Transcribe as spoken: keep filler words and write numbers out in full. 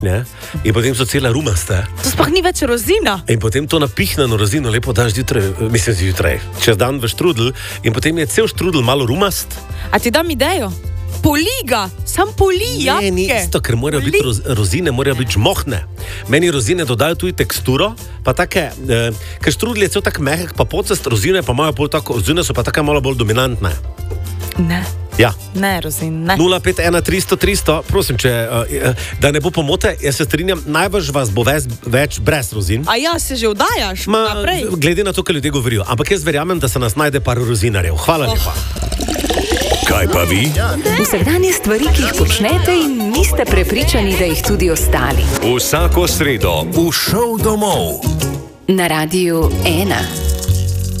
Ne? In potem so cela rumaste. To sploh ni več rozina. In potem to napihnjeno rozino lepo daš zjutraj, mislim zjutraj, čez dan v štrudel in potem je cel štrudel malo rumast. A ti dam idejo? Poliga, sam poli jabolke. Ne, ni isto, ker morajo biti roz, rozine, morajo biti žmohne. Meni rozine dodajo tudi teksturo, pa take, eh, ker štrudel je cel tak mehek, pa pocest, rozine pa imajo bolj tako, rozine so pa tako malo bolj dominantne. Ne. Ja. Ne, rozin, ne. nula pet ena tristo tristo, prosim, če, uh, da ne bo pomote, jaz se strinjam, najbrž vas bo več, več brez rozin. A ja, se že vdajaš Ma, naprej? glede na to, kar ljudje govorijo. Ampak jaz verjamem, da se nas najde par rozinarjev. Hvala oh. lepa. Kaj pa vi? Vsakdanje stvari, ki jih počnete in niste prepričani, da jih tudi ostali. Vsako sredo v Šov domov. Na Radiu ena.